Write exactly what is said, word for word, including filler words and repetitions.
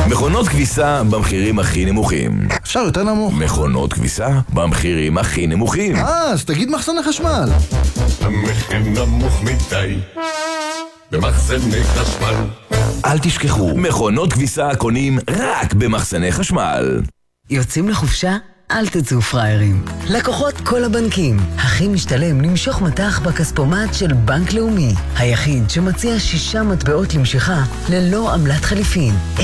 מכונות כביסה במחירים הכי נמוכים. אפשר יותר נמוך? מכונות כביסה במחירים הכי נמוכים. אה, אז תגיד מחסני חשמל. המחיר נמוך מדי במחסני חשמל. אל תשכחו, מכונות כביסה קונים רק במחסני חשמל. יוצאים לחופשה? אל תצאו פריירים. לקוחות כל הבנקים. הכי משתלם למשוך מטח בכספומט של בנק לאומי. היחיד שמציע שישה מטבעות למשיכה ללא עמלת חליפין.